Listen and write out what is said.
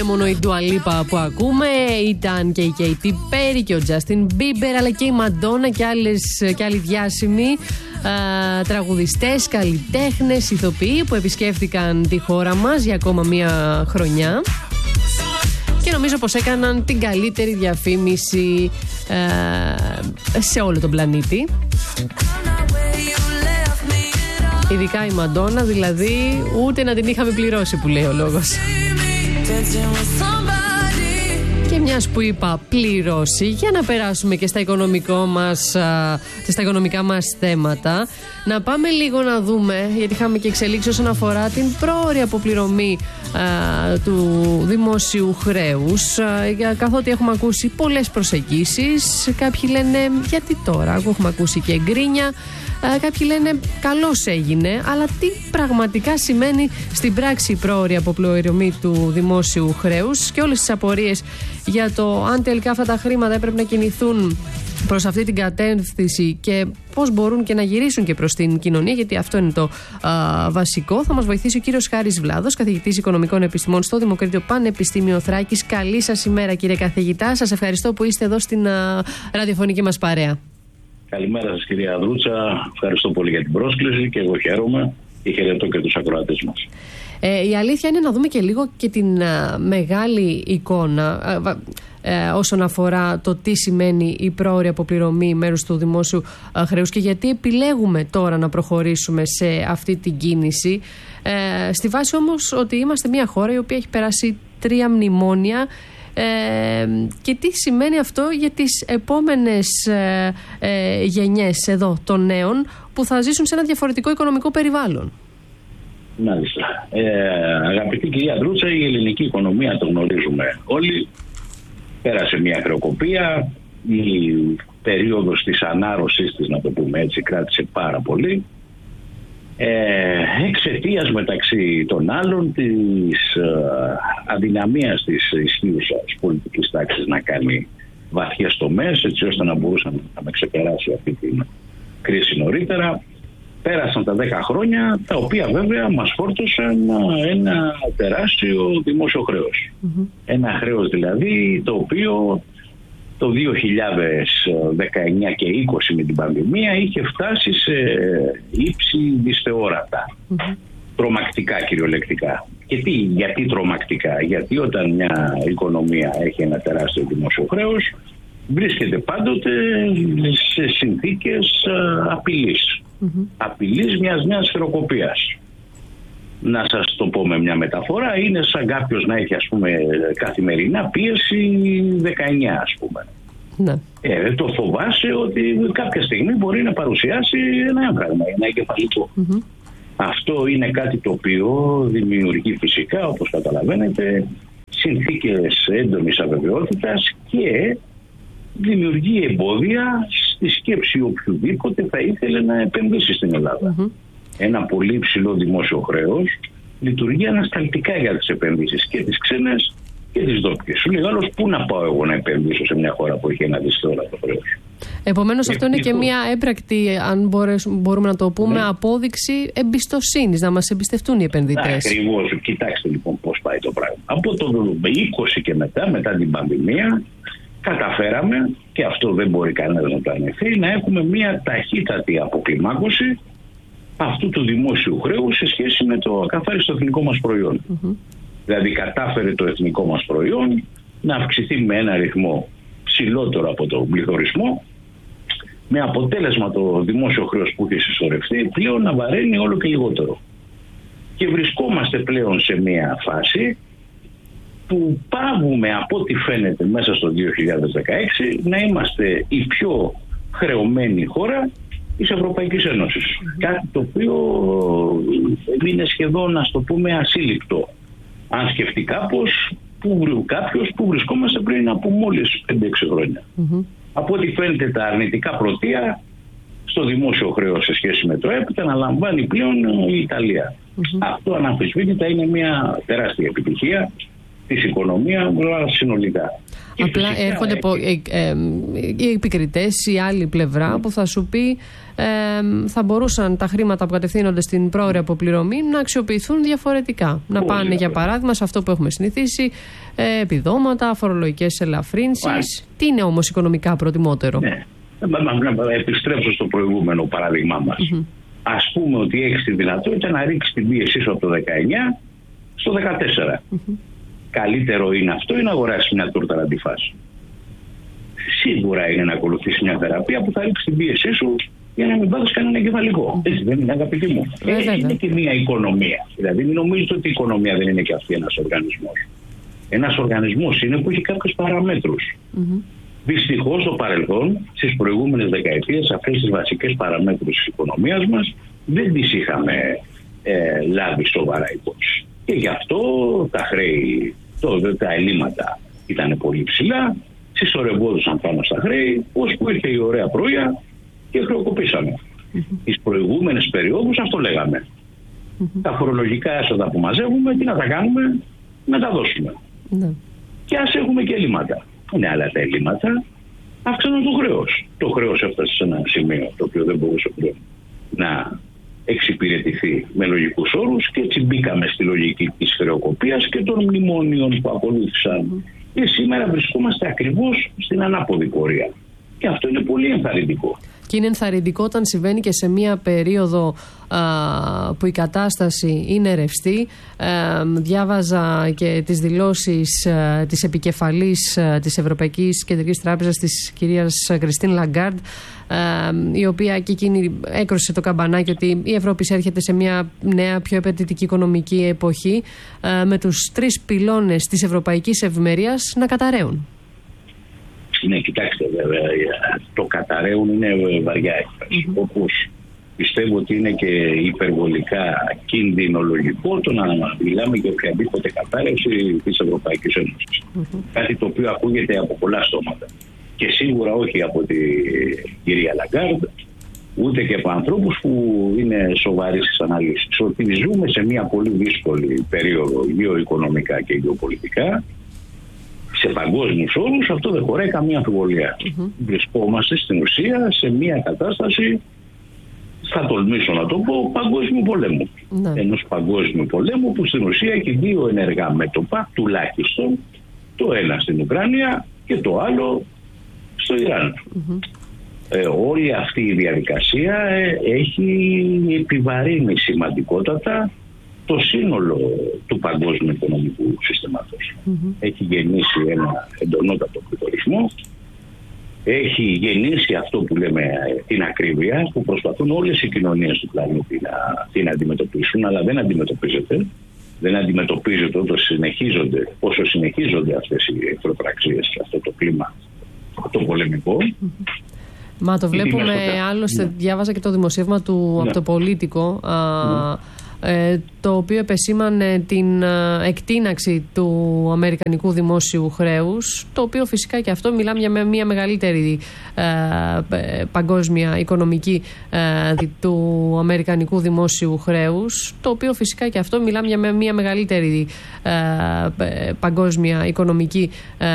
Μόνο η Dua Lipa που ακούμε, ήταν και η Katy Perry και ο Justin Bieber, αλλά και η Madonna και άλλοι διάσημοι τραγουδιστές, καλλιτέχνες, ηθοποιοί που επισκέφτηκαν τη χώρα μας για ακόμα μία χρονιά και νομίζω πως έκαναν την καλύτερη διαφήμιση σε όλο τον πλανήτη. Ειδικά η Madonna, δηλαδή ούτε να την είχαμε πληρώσει που λέει ο λόγος. Και μιας που είπα πληρώσει, για να περάσουμε και στα οικονομικά μας θέματα, να πάμε λίγο να δούμε, γιατί είχαμε και εξελίξει όσον αφορά την πρόωρη αποπληρωμή του δημόσιου χρέους, καθότι έχουμε ακούσει πολλές προσεγγίσεις. Κάποιοι λένε γιατί τώρα, έχουμε ακούσει και γκρίνια. Κάποιοι λένε καλώς έγινε, αλλά τι πραγματικά σημαίνει στην πράξη η πρόωρη αποπληρωμή του δημόσιου χρέους και όλες τις απορίες για το αν τελικά αυτά τα χρήματα έπρεπε να κινηθούν προς αυτή την κατεύθυνση και πώς μπορούν και να γυρίσουν και προς την κοινωνία, γιατί αυτό είναι το βασικό. Θα μας βοηθήσει ο κύριος Χάρης Βλάδος, καθηγητής Οικονομικών Επιστημών στο Δημοκρίτιο Πανεπιστήμιο Θράκης. Καλή σας ημέρα, κύριε καθηγητά. Σας ευχαριστώ που είστε εδώ στην ραδιοφωνική μας παρέα. Καλημέρα σας, κυρία Δρούτσα. Ευχαριστώ πολύ για την πρόσκληση και εγώ χαίρομαι και χαιρετώ και τους ακροατές μας. Η αλήθεια είναι να δούμε και λίγο και την μεγάλη εικόνα όσον αφορά το τι σημαίνει η πρόωρη αποπληρωμή μέρους του δημόσιου χρέους και γιατί επιλέγουμε τώρα να προχωρήσουμε σε αυτή την κίνηση. Στη βάση όμως ότι είμαστε μια χώρα η οποία έχει περάσει 3 μνημόνια. Και τι σημαίνει αυτό για τις επόμενες γενιές εδώ των νέων που θα ζήσουν σε ένα διαφορετικό οικονομικό περιβάλλον. Μάλιστα. Αγαπητή κυρία Δρούτσα, η ελληνική οικονομία, το γνωρίζουμε όλοι, πέρασε μια χρεοκοπία. Η περίοδος της ανάρρωσης της, να το πούμε έτσι, κράτησε πάρα πολύ. Εξαιτίας μεταξύ των άλλων της αδυναμίας της ισχύουσας πολιτικής τάξης να κάνει βαθιές τομές, έτσι ώστε να μπορούσε να ξεπεράσει αυτή την κρίση νωρίτερα. Πέρασαν τα 10 χρόνια, τα οποία βέβαια μας φόρτωσαν ένα τεράστιο δημόσιο χρέος. Ένα χρέος δηλαδή το οποίο το 2019 και 20 με την πανδημία είχε φτάσει σε ύψη δυσθεώρατα. Τρομακτικά κυριολεκτικά. Και γιατί τρομακτικά? Γιατί όταν μια οικονομία έχει ένα τεράστιο δημόσιο χρέος, βρίσκεται πάντοτε σε συνθήκες απειλής. Απειλής μιας νέας χρεοκοπίας. Να σας το πω με μια μεταφορά, είναι σαν κάποιος να έχει, ας πούμε, καθημερινά πίεση 19, ας πούμε. Ναι. Το φοβάσαι ότι κάποια στιγμή μπορεί να παρουσιάσει ένα έμφραγμα, ένα εγκεφαλικό. Αυτό είναι κάτι το οποίο δημιουργεί φυσικά, όπως καταλαβαίνετε, συνθήκες έντονης αβεβαιότητας και δημιουργεί εμπόδια στη σκέψη οποιοδήποτε θα ήθελε να επενδύσει στην Ελλάδα. Ένα πολύ υψηλό δημόσιο χρέος λειτουργεί ανασταλτικά για τις επενδύσεις και τις ξένες και τις δόκιες. Σου λέει άλλος, πού να πάω εγώ να επενδύσω σε μια χώρα που έχει ένα δυσθεώρατο χρέος? Επομένως αυτό είναι και μια έπρακτη, αν μπορούμε να το πούμε, απόδειξη εμπιστοσύνης, να μας εμπιστευτούν οι επενδυτές. Ακριβώς. Κοιτάξτε λοιπόν πώς πάει το πράγμα. Από το 20 και μετά την πανδημία, καταφέραμε, και αυτό δεν μπορεί κανένας να το ανεχθεί, να έχουμε μια ταχύτατη αποκλιμάκωση αυτού του δημόσιου χρέους σε σχέση με το ακαθάριστο εθνικό μας προϊόν. Δηλαδή κατάφερε το εθνικό μας προϊόν να αυξηθεί με ένα ρυθμό ψηλότερο από τον πληθωρισμό, με αποτέλεσμα το δημόσιο χρέος που είχε συσσωρευτεί πλέον να βαραίνει όλο και λιγότερο. Και βρισκόμαστε πλέον σε μια φάση που πάβουμε, από ό,τι φαίνεται μέσα στο 2016, να είμαστε η πιο χρεωμένη χώρα της Ευρωπαϊκής Ένωσης. Κάτι το οποίο είναι σχεδόν, να το πούμε, ασύλληπτο. Αν σκεφτεί κάποιος που βρισκόμαστε πριν από μόλις 5-6 χρόνια. Από ό,τι φαίνεται τα αρνητικά πρωτεία στο δημόσιο χρέος σε σχέση με το ΕΠ τα αναλαμβάνει πλέον η Ιταλία. Αυτό αναμφισβήτητα είναι μια τεράστια επιτυχία της οικονομίας συνολικά. Απλά έρχονται οι επικριτές, η άλλη πλευρά που θα σου πει θα μπορούσαν τα χρήματα που κατευθύνονται στην πρόωρη αποπληρωμή να αξιοποιηθούν διαφορετικά. Να πάνε για παράδειγμα σε αυτό που έχουμε συνηθίσει, επιδόματα, φορολογικές ελαφρύνσεις. Τι είναι όμως οικονομικά προτιμότερο? Ναι. Να επιστρέψω στο προηγούμενο παράδειγμά μας. Ας πούμε ότι έχεις τη δυνατότητα να ρίξεις την πίεσή σου από το 19 στο 14. Καλύτερο είναι αυτό ή να αγοράσεις μια τούρτα να τη φας? Σίγουρα είναι να ακολουθήσεις μια θεραπεία που θα ρίξει την πίεσή σου για να μην πάθεις κανένα εγκεφαλικό. Έτσι δεν είναι, αγαπητοί μου? Είναι και μια οικονομία. Δηλαδή μην νομίζετε ότι η οικονομία δεν είναι και αυτή ένας οργανισμός. Ένας οργανισμός είναι που έχει κάποιες παραμέτρους. Δυστυχώς στο παρελθόν, στις προηγούμενες δεκαετίες, αυτές τις βασικές παραμέτρους της οικονομίας μας δεν τις είχαμε λάβει σοβαρά υπόψη. Και γι' αυτό τα χρέη, τα ελλείμματα ήταν πολύ ψηλά, συσσωρευόντουσαν πάνω στα χρέη, ώσπου ήρθε η ωραία πρωία και χρεοκοπήσαμε. Τις προηγούμενες περιόδους αυτό λέγαμε. Τα φορολογικά έσοδα που μαζεύουμε, τι να τα κάνουμε? Να τα δώσουμε. Και ας έχουμε και ελλείμματα. Ναι, αλλά τα ελλείμματα αύξαναν το χρέος. Το χρέος έφτασε σε ένα σημείο το οποίο δεν μπορούσε πλέον να εξυπηρετηθεί με λογικούς όρους και έτσι μπήκαμε στη λογική της χρεοκοπίας και των μνημόνιων που ακολούθησαν. Και σήμερα βρισκόμαστε ακριβώς στην ανάποδη πορεία. Και αυτό είναι πολύ ενθαρρυντικό. Και είναι ενθαρρυντικό όταν συμβαίνει και σε μία περίοδο που η κατάσταση είναι ρευστή. Διάβαζα και τις δηλώσεις της επικεφαλής της Ευρωπαϊκής Κεντρικής Τράπεζας, της κυρίας Κριστίν Λαγκάρντ, η οποία και εκείνη έκρουσε το καμπανάκι ότι η Ευρώπη έρχεται σε μια νέα, πιο επενδυτική οικονομική εποχή, με τους 3 πυλώνες της ευρωπαϊκής ευημερίας να καταραίουν. Ναι, κοιτάξτε, βέβαια, το καταραίουν είναι βαριά έκφραση. Όπως πιστεύω ότι είναι και υπερβολικά κινδυνολογικό το να μιλάμε για οποιαδήποτε κατάρρευση της Ευρωπαϊκής Ένωσης. Κάτι το οποίο ακούγεται από πολλά στόματα. Και σίγουρα όχι από την κυρία Λαγκάρντ, ούτε και από ανθρώπους που είναι σοβαροί στις αναλύσεις. Ότι ζούμε σε μια πολύ δύσκολη περίοδο γεωοικονομικά και γεωπολιτικά, σε παγκόσμιους όρους, αυτό δεν χωράει καμία αμφιβολία. Βρισκόμαστε στην ουσία σε μια κατάσταση, θα τολμήσω να το πω, παγκόσμιου πολέμου. Ενός παγκόσμιου πολέμου που στην ουσία έχει 2 ενεργά μέτωπα, τουλάχιστον, το ένα στην Ουκρανία και το άλλο στο Ιράν. Όλη αυτή η διαδικασία έχει επιβαρύνει σημαντικότατα το σύνολο του παγκόσμιου οικονομικού συστήματος. Έχει γεννήσει ένα εντονότατο πληθωρισμό, έχει γεννήσει αυτό που λέμε την ακρίβεια, που προσπαθούν όλες οι κοινωνίες του πλανήτη να την αντιμετωπίσουν, αλλά δεν αντιμετωπίζεται. Δεν αντιμετωπίζεται όσο συνεχίζονται αυτές οι εχθροπραξίες και αυτό το κλίμα το πολεμικό. Μα το βλέπουμε άλλωστε, διάβαζα και το δημοσίευμα του από το Πολίτικο, το οποίο επεσήμανε την εκτείναξη του αμερικανικού δημόσιου χρέους, το οποίο φυσικά και αυτό μιλάμε για μια μεγαλύτερη παγκόσμια οικονομική του αμερικανικού δημόσιου χρέους, το οποίο φυσικά και αυτό μιλάμε για μια μεγαλύτερη παγκόσμια οικονομική